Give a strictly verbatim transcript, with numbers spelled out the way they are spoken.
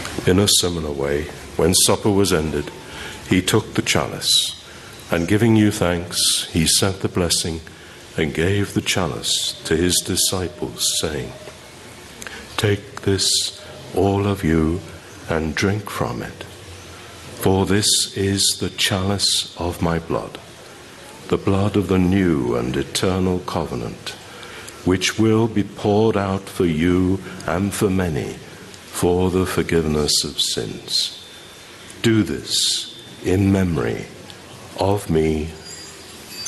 In a similar way, when supper was ended, he took the chalice, and giving you thanks, he said the blessing and gave the chalice to his disciples, saying, "Take this, all of you, and drink from it. For this is the chalice of my blood, the blood of the new and eternal covenant, which will be poured out for you and for many for the forgiveness of sins. Do this in memory of me